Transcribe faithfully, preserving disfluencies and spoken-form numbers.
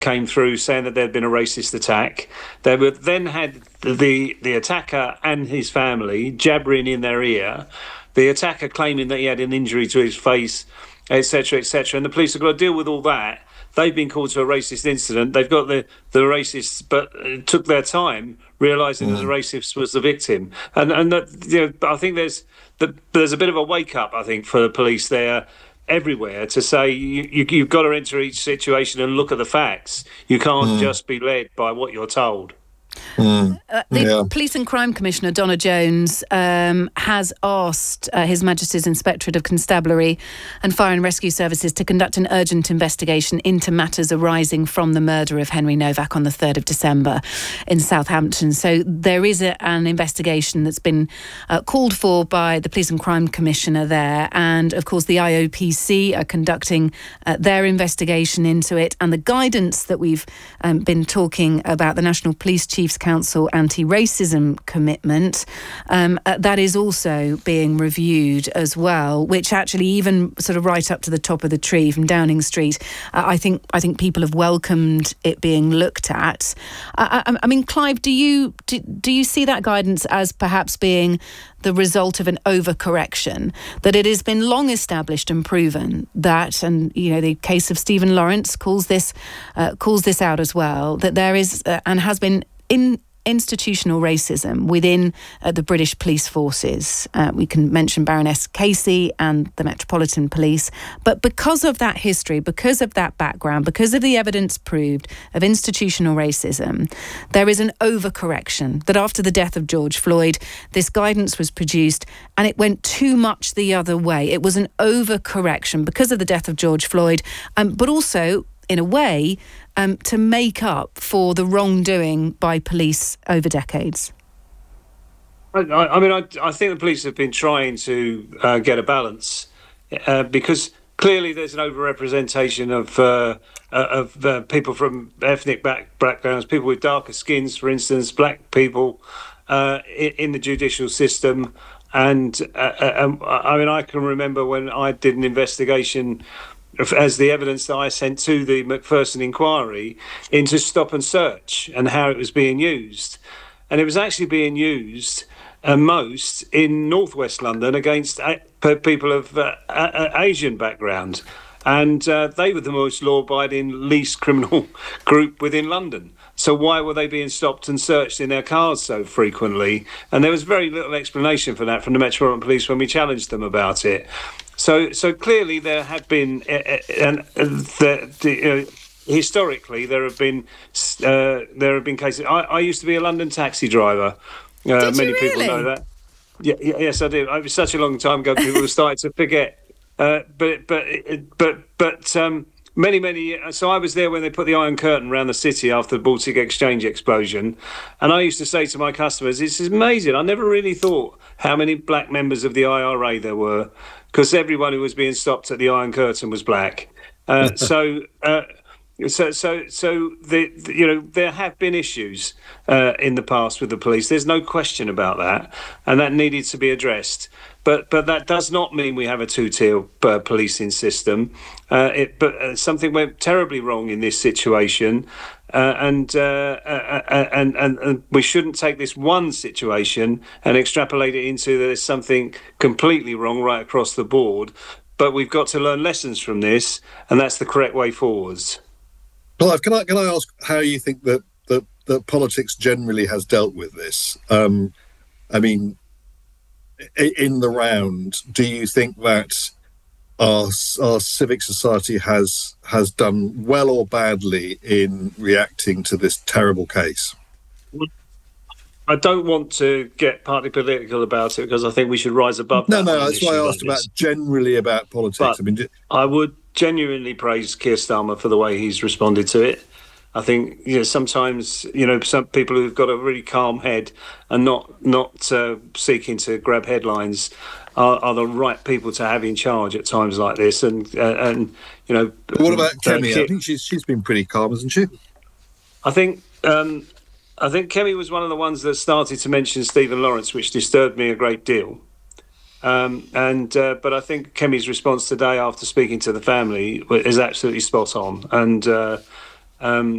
came through saying that there'd been a racist attack. They were, then had the the attacker and his family jabbering in their ear, the attacker claiming that he had an injury to his face, et cetera, et cetera. And the police have got to deal with all that. They've been called to a racist incident. They've got the, the racists, but it took their time realising mm. that the racist was the victim. And and that, you know, I think there's the, there's a bit of a wake up, I think, for the police there everywhere to say you, you, you've got to enter each situation and look at the facts. You can't mm. just be led by what you're told. Mm. Uh, the yeah. Police and Crime Commissioner, Donna Jones, um, has asked uh, His Majesty's Inspectorate of Constabulary and Fire and Rescue Services to conduct an urgent investigation into matters arising from the murder of Henry Novak on the third of December in Southampton. So there is a, an investigation that's been uh, called for by the Police and Crime Commissioner there. And, of course, the I O P C are conducting uh, their investigation into it. And the guidance that we've um, been talking about, the National Police Chief Chiefs Council anti-racism commitment, um, uh, that is also being reviewed as well, which actually even sort of right up to the top of the tree from Downing Street, uh, I think I think people have welcomed it being looked at. Uh, I, I mean, Clive, do you do, do you see that guidance as perhaps being the result of an overcorrection, that it has been long established and proven that, and you know, the case of Stephen Lawrence calls this uh, calls this out as well, that there is uh, and has been in institutional racism within uh, the British police forces. Uh, we can mention Baroness Casey and the Metropolitan Police. But because of that history, because of that background, because of the evidence proved of institutional racism, there is an overcorrection that after the death of George Floyd, this guidance was produced and it went too much the other way. It was an overcorrection because of the death of George Floyd, um, but also, in a way, Um, to make up for the wrongdoing by police over decades? I, I mean, I, I think the police have been trying to uh, get a balance uh, because clearly there's an overrepresentation of uh, uh, of uh, people from ethnic back, backgrounds, people with darker skins, for instance, black people uh, in, in the judicial system. And uh, um, I mean, I can remember when I did an investigation as the evidence that I sent to the Macpherson inquiry into stop and search and how it was being used. And it was actually being used uh, most in northwest London against a- people of uh, a- Asian background. And uh, they were the most law-abiding, least criminal group within London. So why were they being stopped and searched in their cars so frequently? And there was very little explanation for that from the Metropolitan Police when we challenged them about it. So, so clearly there have been, uh, and uh, the, the, uh, historically there have been uh, there have been cases. I, I used to be a London taxi driver. Uh, Did many you people really? know that. Yeah, yeah, yes, I did. It was such a long time ago. People were starting to forget. Uh, but but but but um, many many. So I was there when they put the Iron Curtain around the city after the Baltic Exchange explosion, and I used to say to my customers, "This is amazing. I never really thought how many black members of the I R A there were, because everyone who was being stopped at the Iron Curtain was black." Uh, so. Uh, So, so, so the, the you know there have been issues uh, in the past with the police. There's no question about that, and that needed to be addressed. But, but that does not mean we have a two-tier uh, policing system. Uh, it, but uh, something went terribly wrong in this situation, uh, and, uh, uh, and and and we shouldn't take this one situation and extrapolate it into that there's something completely wrong right across the board. But we've got to learn lessons from this, and that's the correct way forwards. Clive, can I can I ask how you think that that, that politics generally has dealt with this? Um, I mean, in the round, do you think that our our civic society has has done well or badly in reacting to this terrible case? I don't want to get partly political about it because I think we should rise above no, that. No, no, that's why I asked about generally about politics. But I mean, I would genuinely praise Keir Starmer for the way he's responded to it. I think you know sometimes you know some people who've got a really calm head and not not uh, seeking to grab headlines are, are the right people to have in charge at times like this. And uh, and you know, but what about Kemi? Uh, I think she's she's been pretty calm, hasn't she? I think. Um, I think Kemi was one of the ones that started to mention Stephen Lawrence, which disturbed me a great deal. Um, and uh, but I think Kemi's response today, after speaking to the family, is absolutely spot on. And uh, Um,